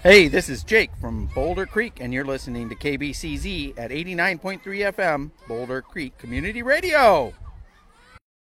Hey, this is Jake from Boulder Creek, and you're listening to KBCZ at 89.3 FM, Boulder Creek Community Radio.